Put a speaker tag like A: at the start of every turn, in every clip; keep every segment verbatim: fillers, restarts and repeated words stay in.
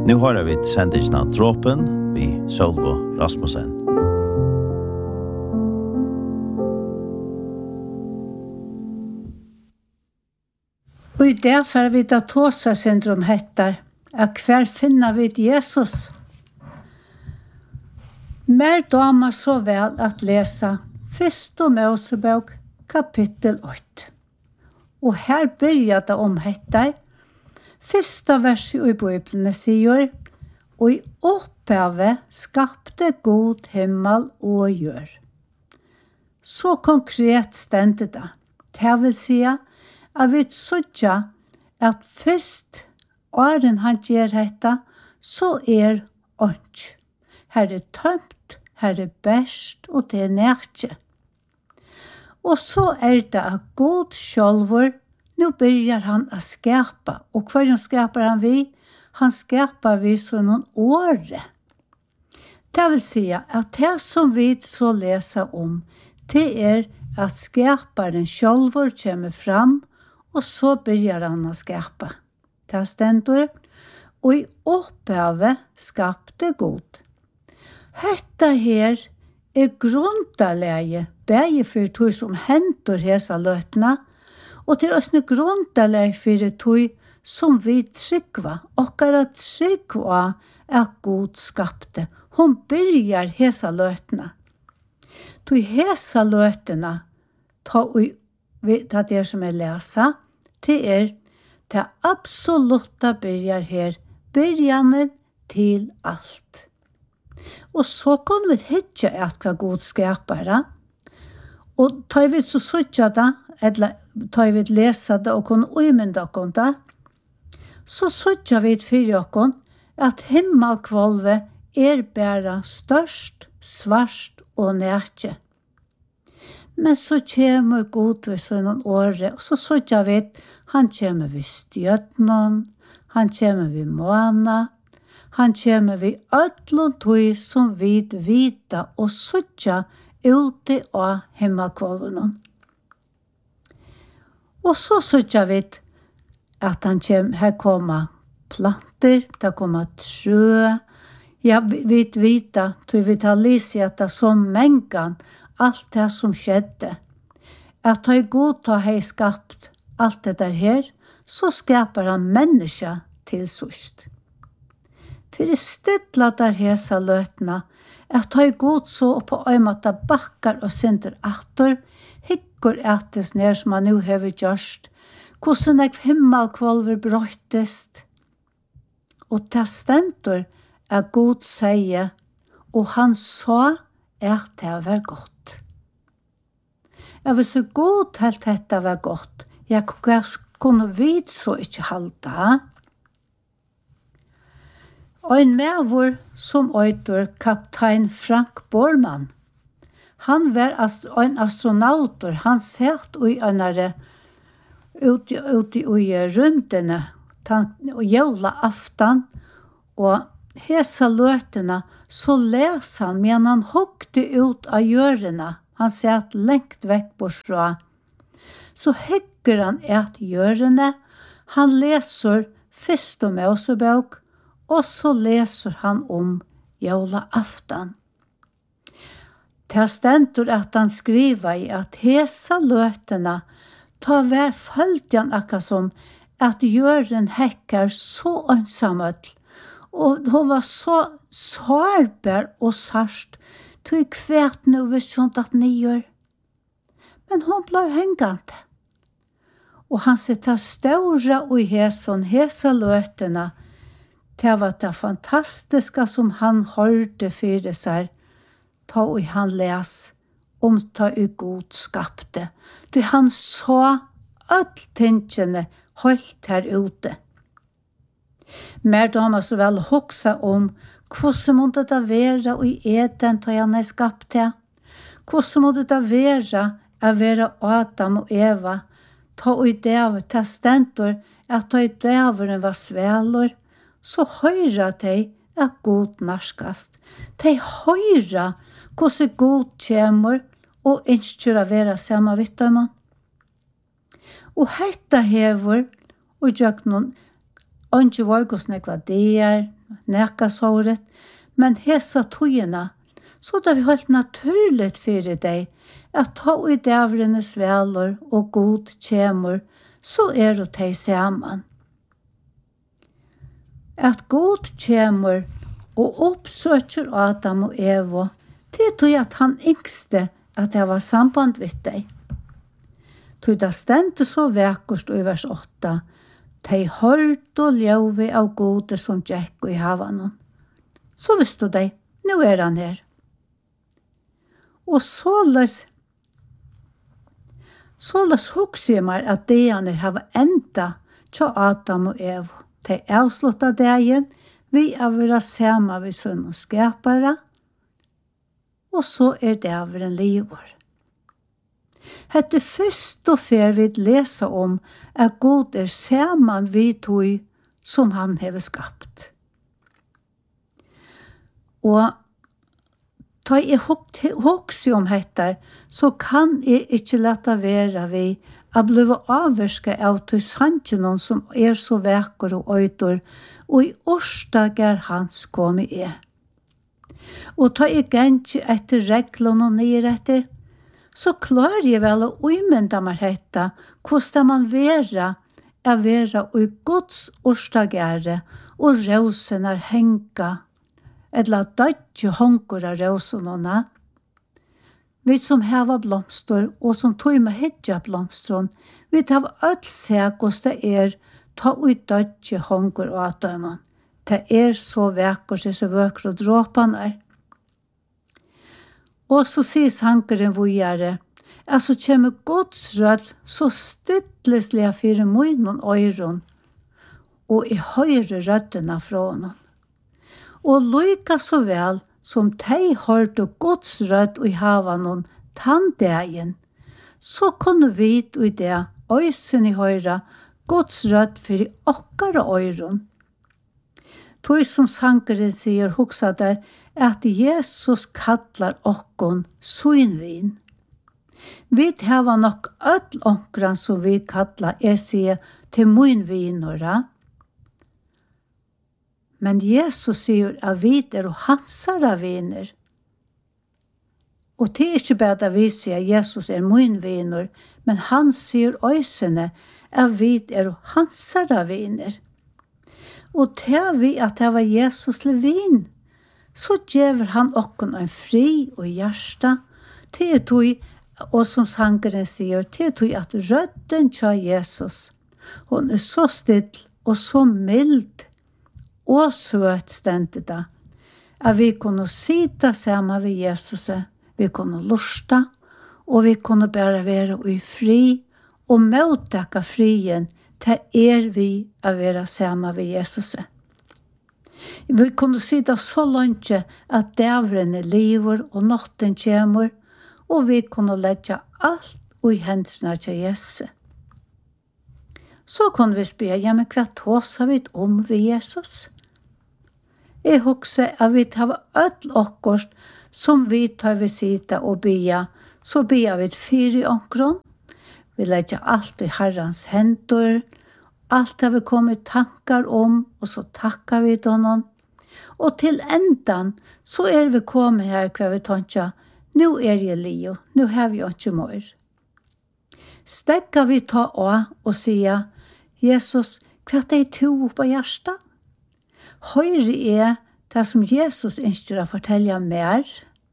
A: Nu har vi sendingen av Dråpen vi Sølvo Rasmussen.
B: Og i derfor vi da tåsa syndrom hettar, at hver finner vi Jesus. Mer dama så vel at lesa Første Mosebok kapittel åtte. Og her byrja det om hettar. Første verset i Bibelen sier, og i opphavet skapte god himmel og jord. Så konkret stendte det. Det vil si at vi sødja at først åren han gjør dette, så er ånd. Her er tømt, her er best, og det er nærkje. Og så er det at god sjølver, nå begynner han å skapa. Og hva skapar han vi? Han skapar vi så noen åre. Det vil si at det som vi så leser om, det er at skaparen sjølver kommer fram, og så begynner han å skapa. Det stendur, og i opphavet skapte god. Hetta her er grundaleie, begge for tog som hentur hesa løtna, og til oss grundaleie for tog som vi tryggva, okkara tryggva er god skapte. Hon byrjar hesa løtna. Tog hesa løtna, ta, ta det som jeg lesa, det er det absoluta byrjar her, byrjanen til alt. Og så kunne vi hittja at hva god skapar. Og tar vi så søtja da, eller tar vi lesa det og kunne umynda okon da, så søtja vi fyrir okon at himmelkvolve er bæra størst, svart og nætje. Men så kommer god ved sånne åre, og så søtja vi han kommer ved stjøtnen, han kommer ved måna, han kommer ved ødlån tog som vid vita og søtja ute av himmelkvolvene. Og så søtja vi at han kommer, her kommer planter, det kommer trø, ja, vi vita, tog vi tar lise at det som mengan, alt det som skjedde. At han god ta hei skapt alt det der her, så skapar han menneska til sørst. For det stedla der hesa løtna, at han god så på øymata bakkar og synder atter, hikkur ettes ned som han nu hever gjørst, hvordan ek himmelkvolver brøytest. Og det stendur er god seie, og han sa at det var godt. Jeg vil så god helt dette var godt, jeg kunne vite så ikke halda. Og en medvor som øyter kaptein Frank Bormann, han var ast- en astronauter, han sett i øynere ute ut i rundene, og jævla aftan, og hesa løtene, så les han, men han hokte ut av hjørene, han sett lengt vekk bortfra. Så hegger han et hjørene, han leser Første Mosebok, og så leser han om jævla aftan. Det stendur at han skriver i at hesa løtene ta hver følgen akkurat som at jøren hekker så ønsamøtt, og hun var så sårbar og sarst, tog kvært nå hvis hun tatt nyer. Men hun ble hengende. Og han sitter større og i hæson, hæsa løtene, det var det fantastiske som han hørte for seg, ta og han les om ta i god skapte. Det han så alle tingene holdt her ute. Mer damer så vel hoksa om hvordan måtte det være i eden til han er skapt til. Hvordan måtte det være å være Adam og Eva, ta og i det testenter, at ta i dæveren var svelor, så høyra de at god narskast. De høyra hvordan god kommer og ønsker å være sammen vidt dem. Og hetta hever, og jeg noen, ikke var hvordan jeg var der, nekasåret, men hesa tøyina, så da vi holdt naturligt fyrir deg, at ta i dævrenes velor og god kjemur, så er det teg saman. At god kjemur og oppsøker Adam og Eva, det tog at han yngste at det var samband vidt deg. Tog det stendte så vekkert i vers åtta, de hørt og ljøve av gode som Jack i havanen. Så visste de, nå er han her. Og såles, såles hukser jeg meg at det han er hava enda til Adam og Eva. De avsluttet dagen, vi er vera sama vi sønn og skapere, og så er det over en livår. Hette først og fer vi lesa om at God er saman vi tog som han hever skapt. Og da jeg hokser om hettar, så kan jeg ikke lette være vi a bliva avverska av til sannsjonen som er så vekker og øyder, og i årsdager hans kom i er. Og ta i gensje etter reglene og nere etter, så klarer jeg vel å umynda meg hetta, hvordan man vera er vera og i Guds årsdagere, og rausen er henga, eller dødje hongur av rausenene. Vi som heva blomster, og som tog med hedja blomstron, vi tar øll seg hos det er, ta ut dødje hongur og atøyman. Det er så vekkert, så vekkert og dråpan er. Og så sier sankeren vujare, at så kommer Guds rød så stytleslige fyrir munnen øyron, og i høyre røddene fra honom. Og lykka så vel som de hørte Guds rød i havanon tanddagen, så kunne vi i det øysen i høyre Guds rød fyrir okkara øyron. Tog som sankeren sier hoksa der, at Jesus kallar okkon suinvin. Vi hava nok öll onkran som vi kallar jeg sier til muinvinora. Men Jesus sier at vi er hansara viner. Og det er ikke bare at vi sier at Jesus er muinvinor, men han sier øysene at vi er hansara viner. Og til vi at det var Jesus levin, så gjever han okkon en fri og hjärsta, til tog, og som sangeren sier, til tog at rødden tja Jesus, hon er så still og så mild, og søt stendte da, at vi kunne sita sammen ved Jesus, vi kunne lusta, og vi kunne bare være i fri, og møttekka frien, til er vi å være sammen ved Jesus. Vi kunne sida så langt at dævrene lever og natten kommer, og vi kunne legge alt i hendene til Jesus. Så kunne vi spørre, ja, men hva tåser vi om ved Jesus? Jeg husker at vi tar ødel akkurat som vi tar ved sida og bia, så bia vi fire omkron. Vi legger alt i Herrens hender, alt har vi kommet tankar om, og så takkar vi til honom. Og til endan, så er vi kommet her hver vi tankar, nå er jeg lio, nå har vi ikke mer. Stekka vi ta av og sier, Jesus, hva er det to på hjertet? Høyre er det som Jesus ønsker å fortelle mer.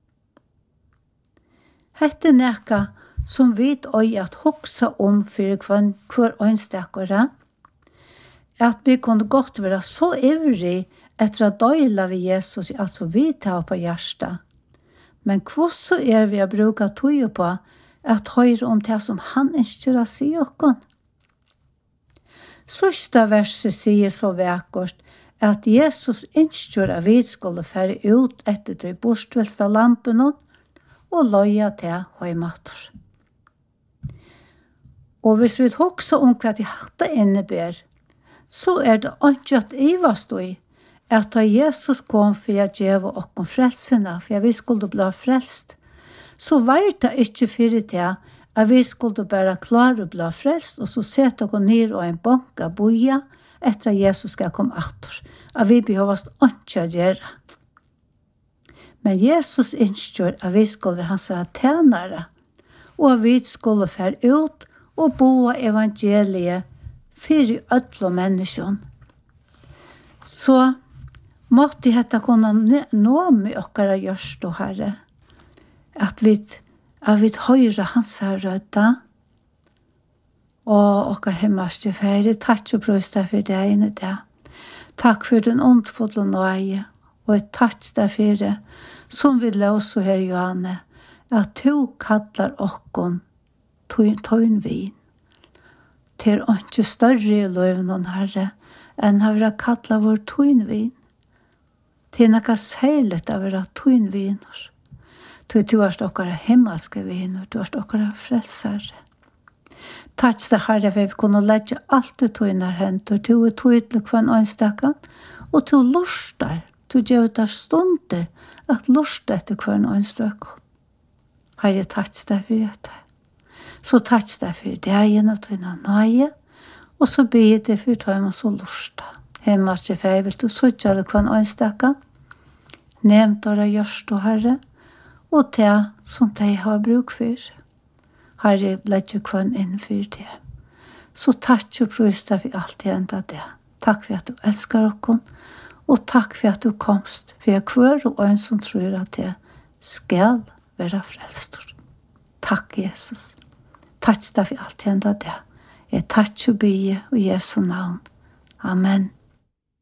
B: Hette nekka som vi øy at hoksa om for hver øynstekkere, at vi kunne godt være så ivrig etter å døyla ved Jesus, altså vi tar på hjertet. Men hvordan er vi å bruke tog på at høyre om det som han ønsker å si oss? Sørste verset sier så vekkert at Jesus ønsker at vi skulle fære ut etter de borstvelste lampene og løye til høymatter. Og hvis vi også om hva de hatt innebærer, så er det ikke at ivast i at da Jesus kom for å gjøre oss frelsene, for vi skulle bli frelst, så var det ikke for det at vi skulle bare klare å bli frelst, og så sette oss ned og en bank av boja, etter at Jesus skal komme atter, at vi behøver ikke å gjøre. Men Jesus innskjør at vi skulle være hans tjenere, og at vi skulle fære ut og bo evangeliet for ødel og mennesker. Så måtte dette kunne nå med dere gjørst og herre, at vi, at vi hører hans rødda, og dere hemmerste ferie. Takk og prøvs deg for det ene der. Takk for den åndfulle nøye, og et takk deg for det, som vi løser her, Johanne, at du kallar okkon tøynvin. Det er ikke større i løven, Herre, enn å være kallar vår tøynvin. Det er noe særlig å være tøynviner. Du er stokkere himmelske viner, du er stokkere frelsere. Takk deg, Herre, for vi kunne legge alt du tøyner hent, og du er tøydelig for en ønstekken, og du luster, du gjør det stunder, at luster etter hver en ønstekken. Herre, takk deg for dette. Så takk deg for deg og tøyne nøye, og så ber jeg for tøyne så luster. Hemmes til feil, vil du søtte det hver en ønstekken, nevnt dere gjørst og Herre, og det som de har bruk for. Herre, legger kvann inn for det. Så takk og prøys deg for alt det enda det. Takk for at du elsker dere, og takk for at du komst, for jeg hver og en som tror at det skal være frelst. Takk, Jesus. Takk deg for alt det enda det. Jeg takk og bygge i Jesu navn. Amen.